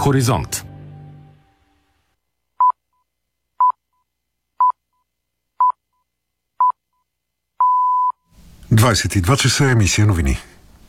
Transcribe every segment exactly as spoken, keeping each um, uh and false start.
Хоризонт. двадесет и два часа, емисия новини.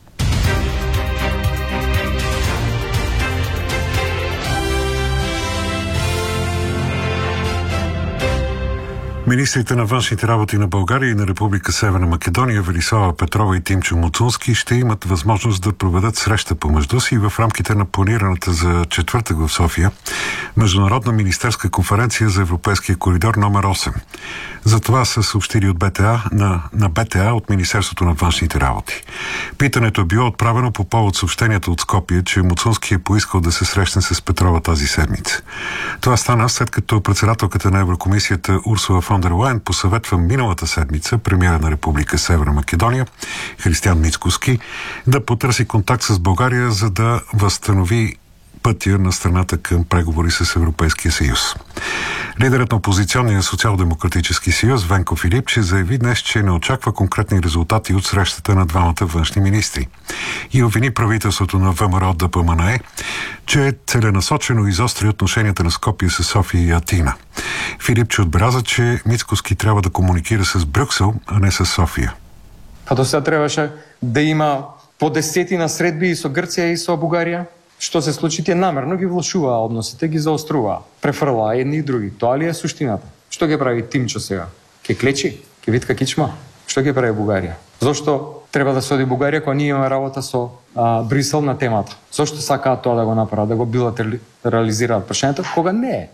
Министрите на външните работи на България и на Република Северна Македония Велислава Петрова и Тимчо Муцунски ще имат възможност да проведат среща помежду си в рамките на планираната за четвъртък в София Международна министерска конференция за Европейския коридор номер осем. За това са съобщили от БТА на, на БТА от Министерството на външните работи. Питането е било отправено по повод съобщението от Скопие, че Муцунски е поискал да се срещне с Петрова тази седмица. Това стана след като председателката на Еврокомисията Урсула фон дер Лайен посъветва миналата седмица премиера на Република Северна Македония Християн Мицкоски да потърси контакт с България, за да възстанови пътя на страната към преговори с Европейския съюз. Лидерът на опозиционния социал-демократически съюз Венко Филипче заяви днес, че не очаква конкретни резултати от срещата на двамата външни министри и обвини правителството на ВМРО ДПМНЕ, че е целенасочено изостри отношенията на Скопие с София и Атина. Филипче отбеляза, че Мицкоски трябва да комуникира с Брюксел, а не с София. А до сега трябваше да има по десетина средби и со Гърция и со Бугарија. Што се случи, тие намерно ги влошува односите, ги заострува. Префрла едни и други. Тоа ли е суштината? Што ги прави Тимчо сега? Ке клечи? Ке витка кичма? Што ги прави Бугарија? Зошто треба да се оди Бугарија кога ние имаме работа со а, Брисел на темата? Зошто сакаат тоа да го направат, да го билатерализираат прашањето, кога не е?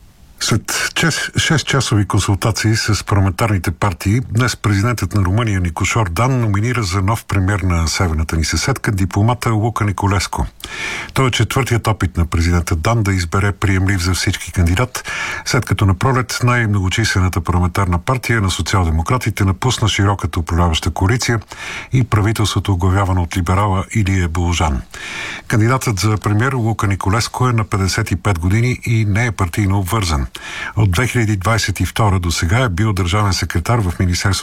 След шестчасови консултации с парламентарните партии, днес президентът на Румъния Никошор Дан номинира за нов премиер на северната ни съседка дипломата Лука Николеско. Той е четвъртият опит на президента Дан да избере приемлив за всички кандидат, след като на пролет най-многочислената парламентарна партия на социал-демократите напусна широката управляваща коалиция и правителството, оглавявано от либерала Илия Боложан. Кандидатът за премиер Лука Николеско е на петдесет и пет години и не е партийно обвързан. От две хиляди двадесет и втора до сега е бил държавен секретар в Министерството